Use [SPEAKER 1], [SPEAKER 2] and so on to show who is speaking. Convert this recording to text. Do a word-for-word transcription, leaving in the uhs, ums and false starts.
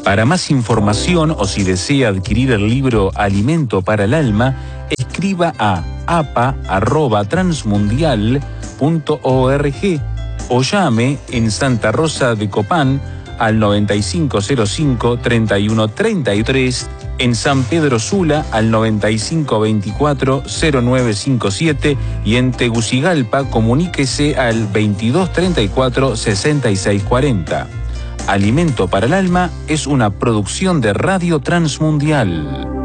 [SPEAKER 1] Para más información o si desea adquirir el libro Alimento para el Alma, escriba a apa arroba transmundial punto org o llame en Santa Rosa de Copán al noventa y cinco cero cinco, treinta y uno treinta y tres, en San Pedro Sula al noventa y cinco veinticuatro, cero nueve cincuenta y siete y en Tegucigalpa comuníquese al veintidós treinta y cuatro, sesenta y seis cuarenta. Alimento para el Alma es una producción de Radio Transmundial.